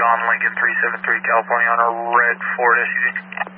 John Lincoln 373 California on a red Ford SUV.